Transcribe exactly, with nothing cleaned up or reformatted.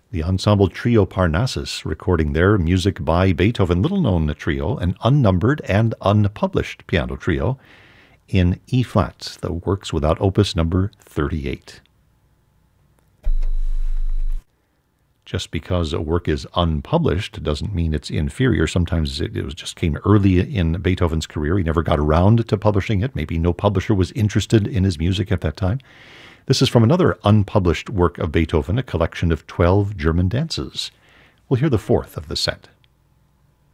The ensemble trio Parnassus recording their music by Beethoven, little-known trio, an unnumbered and unpublished piano trio in E-flat, the works without opus number thirty-eight. Just because a work is unpublished doesn't mean it's inferior. Sometimes it, it was just came early in Beethoven's career. He never got around to publishing it. Maybe no publisher was interested in his music at that time. This is from another unpublished work of Beethoven, a collection of twelve German dances. We'll hear the fourth of the set.